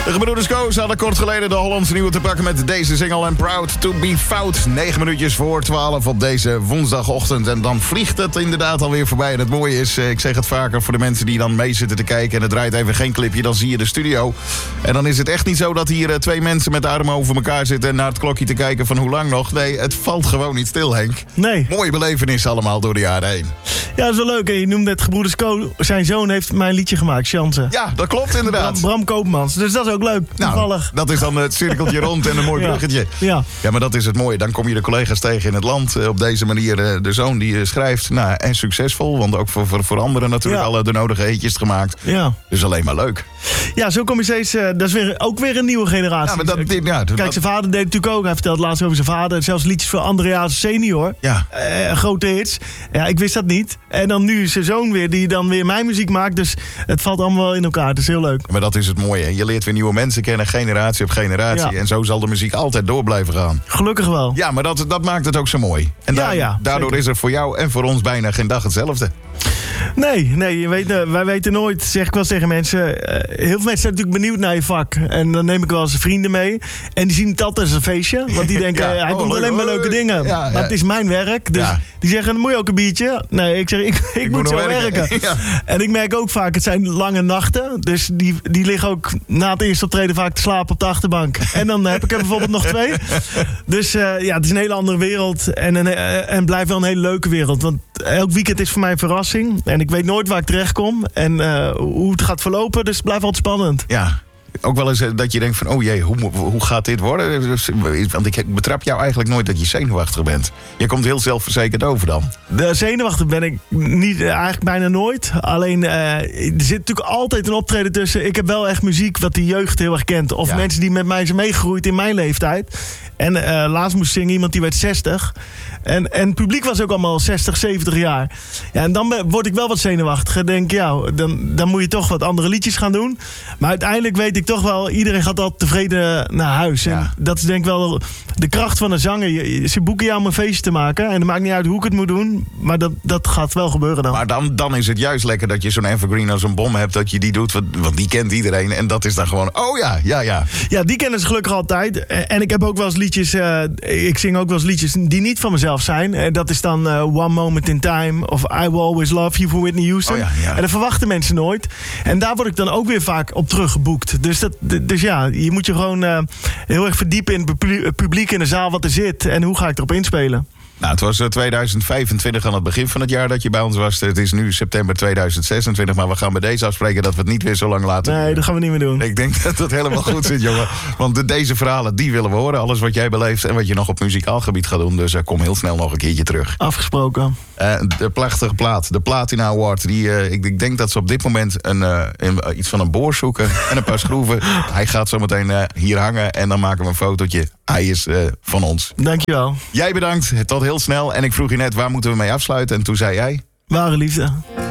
De gebroeders Koos hadden kort geleden de Hollandse nieuwe te pakken met deze single en Proud to be Fout. 9 minuutjes voor 12 op deze woensdagochtend. En dan vliegt het inderdaad alweer voorbij. En het mooie is, ik zeg het vaker voor de mensen die dan mee zitten te kijken en het draait even geen clipje, dan zie je de studio. En dan is het echt niet zo dat hier 2 mensen met de armen over elkaar zitten en naar het klokje te kijken van hoe lang nog. Nee, het valt gewoon niet stil, Henk. Nee. Mooie belevenis allemaal door de jaren heen. Ja, dat is wel leuk. Hè? Je noemde het gebroeders Koos. Zijn zoon heeft mijn liedje gemaakt, Chance. Ja, dat klopt inderdaad. Bram Koopmans. Dus dat is ook leuk. Toevallig. Nou, dat is dan het cirkeltje rond en een mooi bruggetje. Ja, maar dat is het mooie. Dan kom je de collega's tegen in het land. Op deze manier de zoon die schrijft. Nou, en succesvol. Want ook voor anderen natuurlijk alle de nodige eetjes gemaakt. Ja. Dus alleen maar leuk. Ja, zo kom je steeds... dat is ook weer een nieuwe generatie. Ja, maar Kijk, zijn vader deed het natuurlijk ook. Hij vertelde laatst over zijn vader. Zelfs liedjes voor Andreas senior. Ja. Grote hits. Ja, ik wist dat niet. En dan nu zijn zoon weer, die dan weer mijn muziek maakt. Dus het valt allemaal wel in elkaar. Het is heel leuk. Maar dat is het mooie. Je leert weer nieuwe mensen kennen. Generatie op generatie. Ja. En zo zal de muziek altijd door blijven gaan. Gelukkig wel. Ja, maar dat maakt het ook zo mooi. En daardoor zeker. Is er voor jou en voor ons bijna geen dag hetzelfde. Nee, je weet, wij weten nooit, zeg ik wel tegen mensen. Heel veel mensen zijn natuurlijk benieuwd naar je vak. En dan neem ik wel eens vrienden mee. En die zien het altijd als een feestje. Want die denken, hij doet alleen maar leuke dingen. Ja, maar het is mijn werk. Dus die zeggen, moet je ook een biertje? Nee, ik zeg, ik moet zo werken. Ja. En ik merk ook vaak, het zijn lange nachten. Dus die liggen ook na het eerste optreden vaak te slapen op de achterbank. En dan heb ik er bijvoorbeeld nog 2. Dus het is een hele andere wereld. En blijft wel een hele leuke wereld. Want elk weekend is voor mij een verrassing. En ik weet nooit waar ik terecht kom. En hoe het gaat verlopen. Dus het blijft altijd spannend. Ja. Ook wel eens dat je denkt van, oh jee, hoe gaat dit worden? Want ik betrap jou eigenlijk nooit dat je zenuwachtig bent. Je komt heel zelfverzekerd over dan. De zenuwachtig ben ik niet, eigenlijk bijna nooit. Alleen, er zit natuurlijk altijd een optreden tussen. Ik heb wel echt muziek wat de jeugd heel erg kent. Of mensen die met mij zijn meegegroeid in mijn leeftijd. En laatst moest zingen iemand die werd 60. En het publiek was ook allemaal 60, 70 jaar. Ja, en dan word ik wel wat zenuwachtig. Ik denk, dan moet je toch wat andere liedjes gaan doen. Maar uiteindelijk weet ik toch wel, iedereen gaat altijd tevreden naar huis. Ja. En dat is denk ik wel de kracht van een zanger. Ze boeken jou om een feestje te maken. En het maakt niet uit hoe ik het moet doen. Maar dat gaat wel gebeuren dan. Maar dan is het juist lekker dat je zo'n evergreen als een bom hebt. Dat je die doet, want die kent iedereen. En dat is dan gewoon, ja. Ja, die kennen ze gelukkig altijd. En ik heb ook wel eens liedjes, ik zing ook wel eens liedjes die niet van mezelf zijn. Dat is dan One Moment in Time. Of I Will Always Love You voor Whitney Houston. Oh ja. En dat verwachten mensen nooit. En daar word ik dan ook weer vaak op teruggeboekt. Dus je moet je gewoon heel erg verdiepen in het publiek in de zaal wat er zit. En hoe ga ik erop inspelen? Nou, het was 2025 aan het begin van het jaar dat je bij ons was. Het is nu september 2026, maar we gaan bij deze afspreken dat we het niet weer zo lang laten. Nee, dat gaan we niet meer doen. Ik denk dat het helemaal goed zit, jongen. Want deze verhalen, die willen we horen. Alles wat jij beleeft en wat je nog op muzikaal gebied gaat doen. Dus kom heel snel nog een keertje terug. Afgesproken. De prachtige plaat, de Platina Award. Ik denk dat ze op dit moment iets van een boor zoeken en een paar schroeven. Hij gaat zo meteen hier hangen en dan maken we een fotootje. Hij is van ons. Dankjewel. Jij bedankt. Tot heel snel. En ik vroeg je net, waar moeten we mee afsluiten? En toen zei jij... Ware liefde.